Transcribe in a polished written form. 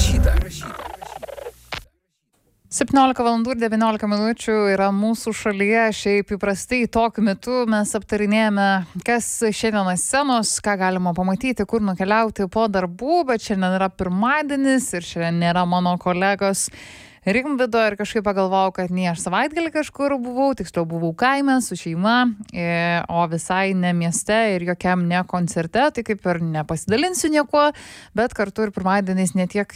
įrašyta. 17:19 yra mūsų šalyje. Šiaip įprastai tokiu metu mes aptarinėjame, kas šiandien ant scenos, ką galima pamatyti, kur nukeliauti po darbų, bet šiandien yra pirmadienis ir šiandien nėra mano kolegos Rimvydo ir kažkaip pagalvojau, kad ne aš savaitgalį kažkur buvau, tiksliau buvau kaime su šeima, o visai ne mieste ir jokiam ne koncerte, tai kaip ir nepasidalinsiu niekuo, bet kartu ir pirmadieniais ne tiek